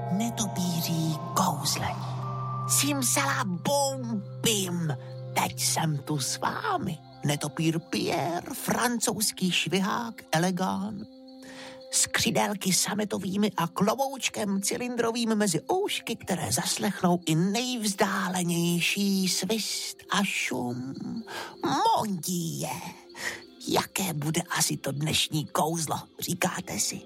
Netopíří kouzlení. Simsalabum bim, teď jsem tu s vámi. Netopír Pierre, francouzský švihák, elegán. S křidélky sametovými a kloboučkem cylindrovým mezi oušky, které zaslechnou i nejvzdálenější svist a šum. Mon Dieu, jaké bude asi to dnešní kouzlo, říkáte si?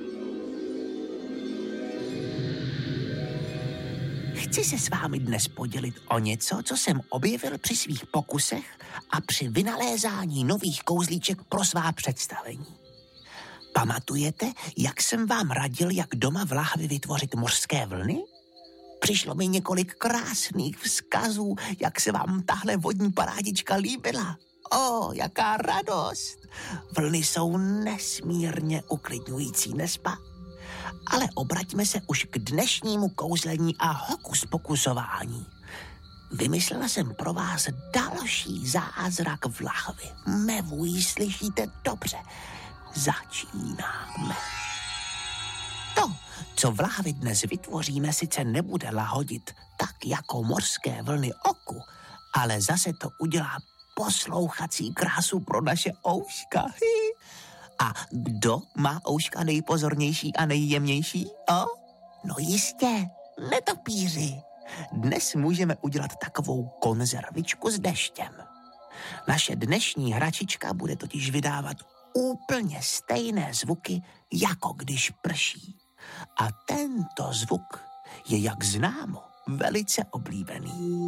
Chci se s vámi dnes podělit o něco, co jsem objevil při svých pokusech a při vynalézání nových kouzlíček pro svá představení. Pamatujete, jak jsem vám radil, jak doma v lahvi vytvořit mořské vlny? Přišlo mi několik krásných vzkazů, jak se vám tahle vodní parádička líbila. Jaká radost! Vlny jsou nesmírně uklidňující, nespa? Ale obraťme se už k dnešnímu kouzlení a hokuspokusování. Vymyslela jsem pro vás další zázrak v lahvi. Mevuji, slyšíte dobře. Začínáme. To, co v lahvi dnes vytvoříme, sice nebude lahodit tak jako mořské vlny oku, ale zase to udělá poslouchací krásu pro naše ouška. A kdo má ouška nejpozornější a nejjemnější? No jistě, netopíři. Dnes můžeme udělat takovou konzervičku s deštěm. Naše dnešní hračička bude totiž vydávat úplně stejné zvuky, jako když prší. A tento zvuk je, jak známo, velice oblíbený.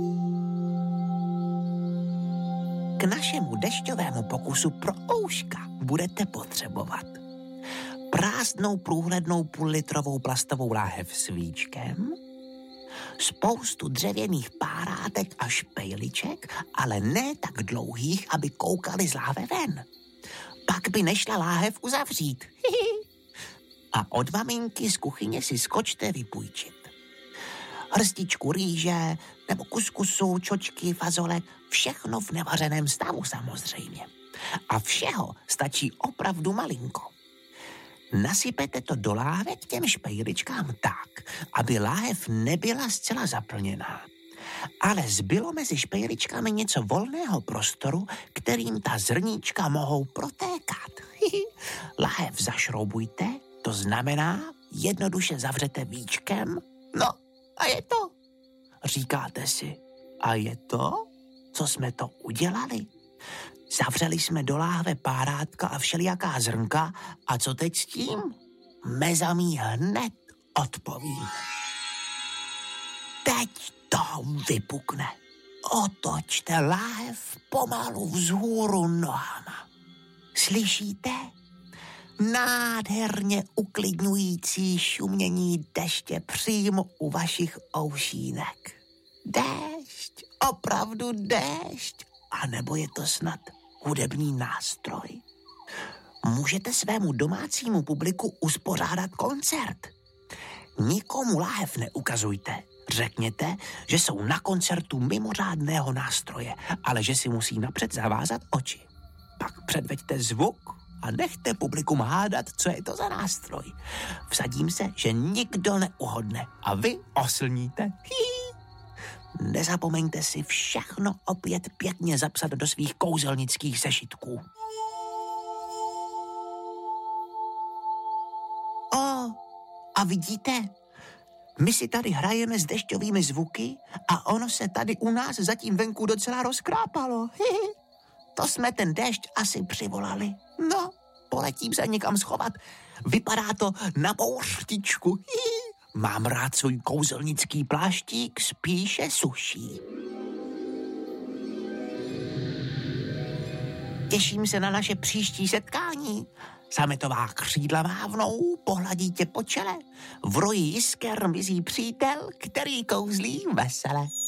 K našemu dešťovému pokusu pro ouška budete potřebovat prázdnou průhlednou půllitrovou plastovou láhev s víčkem, spoustu dřevěných párátek a špejliček, ale ne tak dlouhých, aby koukali z láhve ven. Pak by nešla láhev uzavřít. A od maminky z kuchyně si skočte vypůjčit hrstičku rýže nebo kuskusu, čočky, fazole, všechno v nevařeném stavu samozřejmě. A všeho stačí opravdu malinko. Nasypete to do láhve k těm špejličkám tak, aby láhev nebyla zcela zaplněná. Ale zbylo mezi špejličkami něco volného prostoru, kterým ta zrníčka mohou protékat. Láhev zašroubujte, to znamená, jednoduše zavřete víčkem. No, a je to. Říkáte si, a je to? Co jsme to udělali? Zavřeli jsme do láhve párátka a všelijaká zrnka a co teď s tím? Mezamí hned odpovím. Teď to vypukne. Otočte láhev pomalu vzhůru nohama. Slyšíte? Nádherně uklidňující šumění deště přímo u vašich oušínek. Déšť, opravdu déšť, a nebo je to snad hudební nástroj? Můžete svému domácímu publiku uspořádat koncert. Nikomu láhev neukazujte. Řekněte, že jsou na koncertu mimořádného nástroje, ale že si musí napřed zavázat oči. Pak předveďte zvuk a nechte publikum hádat, co je to za nástroj. Vsadím se, že nikdo neuhodne a vy oslníte. Nezapomeňte si všechno opět pěkně zapsat do svých kouzelnických sešitků. A vidíte? My si tady hrajeme s dešťovými zvuky a ono se tady u nás zatím venku docela rozkrápalo. To jsme ten déšť asi přivolali. No, poletím se někam schovat. Vypadá to na bouřtičku. Mám rád svůj kouzelnický pláštík, spíše suší. Těším se na naše příští setkání. Sametová křídla mávnou, pohladí tě po čele. V roji jisker mizí přítel, který kouzlí vesele.